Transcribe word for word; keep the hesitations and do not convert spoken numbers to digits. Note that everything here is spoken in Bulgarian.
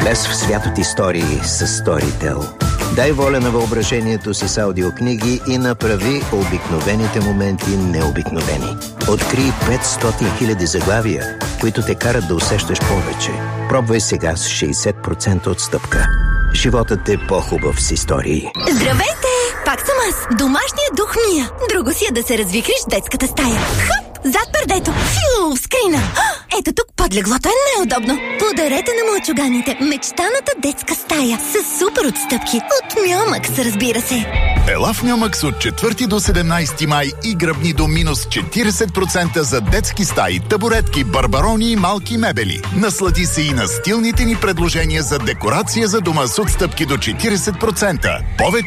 Влез в свят от истории с Storytel. Дай воля на въображението си с аудиокниги и направи обикновените моменти необикновени. Открий петстотин хиляди заглавия, които те карат да усещаш повече. Пробвай сега с шейсет процента отстъпка. Животът е по-хубав с истории. Здравейте! Пак съм аз, домашният дух Мия. Друго си е да се развикриш в детската стая. Хъп! Зад пердето. Фью, скрина. Ето тук под леглото е неудобно. Подарете на мълчуганите мечтаната детска стая с супер отстъпки. От Мьомакс, разбира се. Ела в Мьомакс от четвърти до седемнайсети май и гръбни до минус четирийсет процента за детски стаи, табуретки, барбарони и малки мебели. Наслади се и на стилните ни предложения за декорация за дома с отстъпки до четирийсет процента. Повече